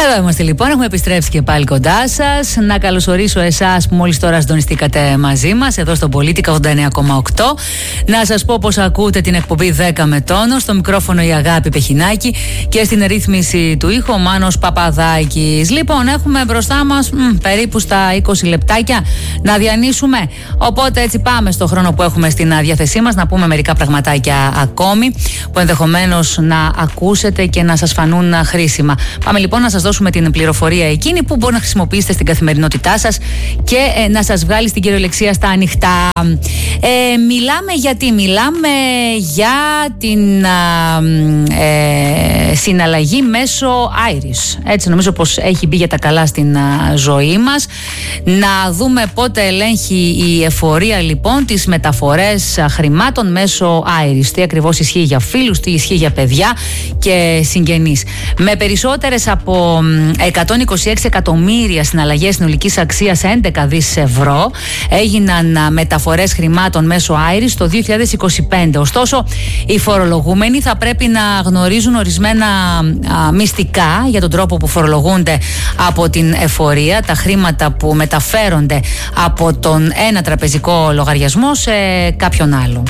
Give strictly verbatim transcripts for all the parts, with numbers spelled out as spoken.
Εδώ είμαστε λοιπόν, έχουμε επιστρέψει και πάλι κοντά σας. Να καλωσορίσω εσάς που μόλις τώρα συντονιστήκατε μαζί μας εδώ στον Πολίτικα ογδόντα εννέα κόμμα οκτώ. Να σας πω πως ακούτε την εκπομπή δέκα με τόνο. Στο μικρόφωνο η Αγάπη Πεχινάκη και στην ρύθμιση του ήχου ο Μάνος Παπαδάκης. Λοιπόν, έχουμε μπροστά μας μ, περίπου στα είκοσι λεπτάκια να διανύσουμε. Οπότε έτσι πάμε στο χρόνο που έχουμε στην διάθεσή μας να πούμε μερικά πραγματάκια ακόμη που ενδεχομένως να ακούσετε και να σας φανούν χρήσιμα. Πάμε λοιπόν να σας δώσουμε την πληροφορία εκείνη που μπορεί να χρησιμοποιήσετε στην καθημερινότητά σας και ε, να σας βγάλει στην κυριολεξία στα ανοιχτά. Ε, μιλάμε γιατί μιλάμε για την α, ε, συναλλαγή μέσω Iris. Έτσι νομίζω πως έχει μπει για τα καλά στην α, ζωή μας. Να δούμε πότε ελέγχει η εφορία λοιπόν τις μεταφορές α, χρημάτων μέσω Iris. Τι ακριβώς ισχύει για φίλους, τι ισχύει για παιδιά και συγγενείς. Με περισσότερες από εκατόν είκοσι έξι εκατομμύρια συναλλαγές συνολικής αξίας έντεκα δις ευρώ έγιναν μεταφορές χρημάτων μέσω Iris το δύο χιλιάδες είκοσι πέντε. Ωστόσο, οι φορολογούμενοι θα πρέπει να γνωρίζουν ορισμένα α, μυστικά για τον τρόπο που φορολογούνται από την εφορία, τα χρήματα που μεταφέρονται από τον ένα τραπεζικό λογαριασμό σε κάποιον άλλο.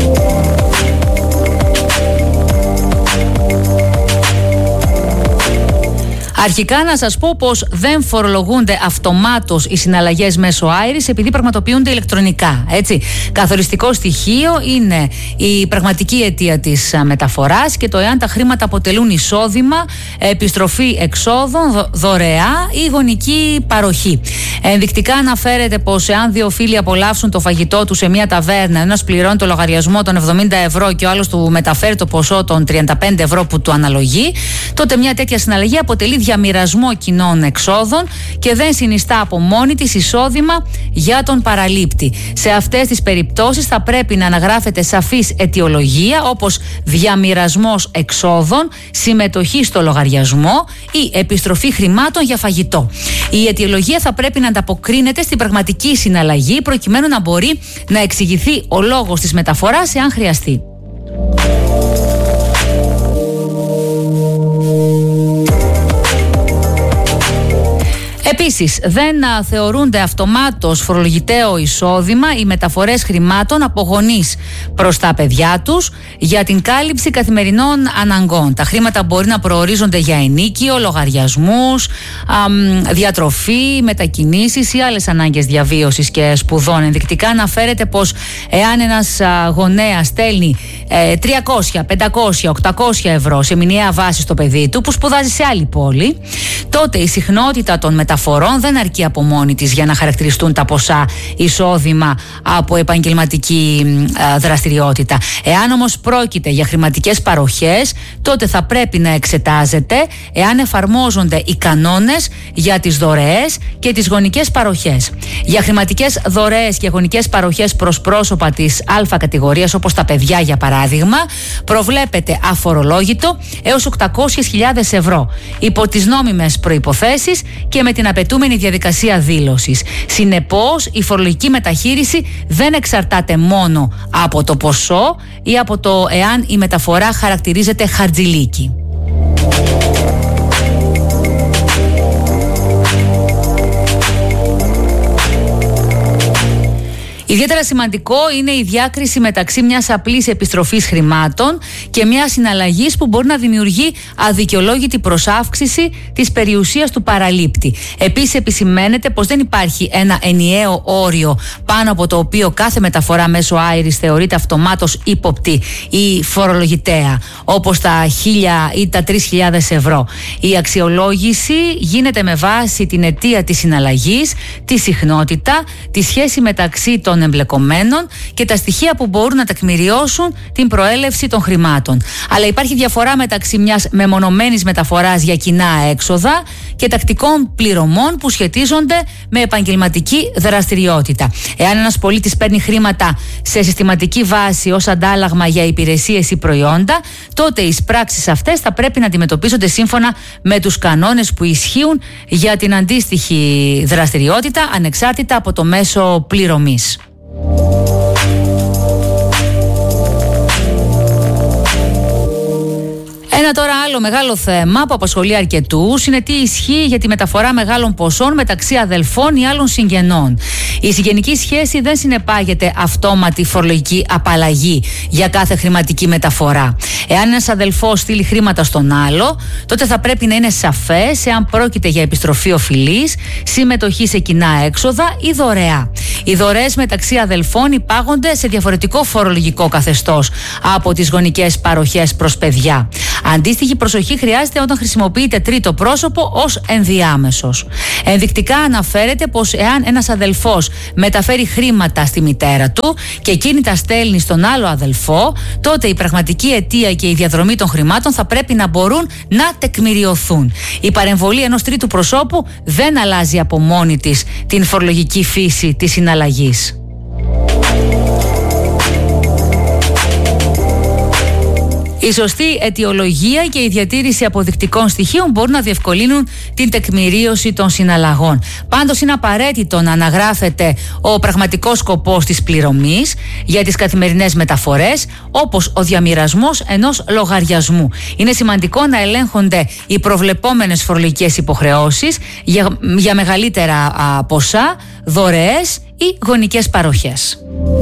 Αρχικά να σας πω πως δεν φορολογούνται αυτομάτως οι συναλλαγές μέσω Iris επειδή πραγματοποιούνται ηλεκτρονικά. Έτσι. Καθοριστικό στοιχείο είναι η πραγματική αιτία της μεταφοράς και το εάν τα χρήματα αποτελούν εισόδημα, επιστροφή εξόδων, δωρεά ή γονική παροχή. Ενδεικτικά αναφέρεται πως εάν δύο φίλοι απολαύσουν το φαγητό του σε μια ταβέρνα, ένας πληρώνει το λογαριασμό των εβδομήντα ευρώ και ο άλλος του μεταφέρει το ποσό των τριάντα πέντε ευρώ που του αναλογεί, τότε μια τέτοια συναλλαγή αποτελεί διαμοιρασμό κοινών εξόδων και δεν συνιστά από μόνη της εισόδημα για τον παραλήπτη. Σε αυτές τις περιπτώσεις θα πρέπει να αναγράφεται σαφής αιτιολογία όπως διαμοιρασμός εξόδων, συμμετοχή στο λογαριασμό ή επιστροφή χρημάτων για φαγητό. Η αιτιολογία θα πρέπει να ανταποκρίνεται στην πραγματική συναλλαγή προκειμένου να μπορεί να εξηγηθεί ο λόγος της μεταφοράς εάν χρειαστεί. Επίσης, δεν α, θεωρούνται αυτομάτως φορολογητέο εισόδημα οι μεταφορές χρημάτων από γονείς προς τα παιδιά τους για την κάλυψη καθημερινών αναγκών. Τα χρήματα μπορεί να προορίζονται για ενίκιο, λογαριασμούς, α, διατροφή, μετακινήσεις ή άλλες ανάγκες διαβίωσης και σπουδών. Ενδεικτικά αναφέρεται πως εάν ένας α, γονέας στέλνει ε, τριακόσια, πεντακόσια, οκτακόσια ευρώ σε μηνιαία βάση στο παιδί του που σπουδάζει σε άλλη πόλη, τότε η συχνότητα των μεταφορών δεν αρκεί από μόνη της για να χαρακτηριστούν τα ποσά εισόδημα από επαγγελματική δραστηριότητα. Εάν όμως πρόκειται για χρηματικές παροχές, τότε θα πρέπει να εξετάζεται εάν εφαρμόζονται οι κανόνες για τις δωρεές και τις γονικές παροχές. Για χρηματικές δωρεές και γονικές παροχές προς πρόσωπα της Α κατηγορίας, όπως τα παιδιά για παράδειγμα, προβλέπεται αφορολόγητο έως οκτακόσιες χιλιάδες ευρώ υπό τις νόμιμες προϋποθέσεις και με την απαιτούμενη διαδικασία δήλωσης. Συνεπώς, η φορολογική μεταχείριση δεν εξαρτάται μόνο από το ποσό ή από το εάν η μεταφορά χαρακτηρίζεται χαρτζηλίκι. Ιδιαίτερα σημαντικό είναι η διάκριση μεταξύ μιας απλής επιστροφής χρημάτων και μιας συναλλαγής που μπορεί να δημιουργεί αδικαιολόγητη προσάυξηση της περιουσίας του παραλήπτη. Επίσης, επισημαίνεται πως δεν υπάρχει ένα ενιαίο όριο πάνω από το οποίο κάθε μεταφορά μέσω Iris θεωρείται αυτομάτως ύποπτη ή φορολογητέα, όπως τα χίλια ή τα τρεις χιλιάδες ευρώ. Η αξιολόγηση γίνεται με βάση την αιτία της συναλλαγής, τη συχνότητα, τη σχέση μεταξύ των εμπλεκομένων και τα στοιχεία που μπορούν να τεκμηριώσουν την προέλευση των χρημάτων. Αλλά υπάρχει διαφορά μεταξύ μιας μεμονωμένης μεταφοράς για κοινά έξοδα και τακτικών πληρωμών που σχετίζονται με επαγγελματική δραστηριότητα. Εάν ένας πολίτης παίρνει χρήματα σε συστηματική βάση ως αντάλλαγμα για υπηρεσίες ή προϊόντα, τότε οι πράξεις αυτές θα πρέπει να αντιμετωπίζονται σύμφωνα με τους κανόνες που ισχύουν για την αντίστοιχη δραστηριότητα, ανεξάρτητα από το μέσο πληρωμής. Ένα τώρα άλλο μεγάλο θέμα που απασχολεί αρκετούς είναι τι ισχύει για τη μεταφορά μεγάλων ποσών μεταξύ αδελφών ή άλλων συγγενών. Η συγγενική σχέση δεν συνεπάγεται αυτόματη φορολογική απαλλαγή για κάθε χρηματική μεταφορά. Εάν ένας αδελφός στείλει χρήματα στον άλλο, τότε θα πρέπει να είναι σαφές εάν πρόκειται για επιστροφή οφειλής, συμμετοχή σε κοινά έξοδα ή δωρεά. Οι δωρεές μεταξύ αδελφών υπάγονται σε διαφορετικό φορολογικό καθεστώς από τις γονικές παροχές προς παιδιά. Αντίστοιχη προσοχή χρειάζεται όταν χρησιμοποιείται τρίτο πρόσωπο ως ενδιάμεσος. Ενδεικτικά αναφέρεται πως εάν ένας αδελφός μεταφέρει χρήματα στη μητέρα του και εκείνη τα στέλνει στον άλλο αδελφό, τότε η πραγματική αιτία και η διαδρομή των χρημάτων θα πρέπει να μπορούν να τεκμηριωθούν. Η παρεμβολή ενός τρίτου προσώπου δεν αλλάζει από μόνη της την φορολογική φύση της συναλλαγής. Η σωστή αιτιολογία και η διατήρηση αποδεικτικών στοιχείων μπορούν να διευκολύνουν την τεκμηρίωση των συναλλαγών. Πάντως είναι απαραίτητο να αναγράφεται ο πραγματικός σκοπός της πληρωμής για τις καθημερινές μεταφορές, όπως ο διαμοιρασμός ενός λογαριασμού. Είναι σημαντικό να ελέγχονται οι προβλεπόμενες φορολογικές υποχρεώσεις για, για μεγαλύτερα α, ποσά, δωρεές ή γονικές παροχές.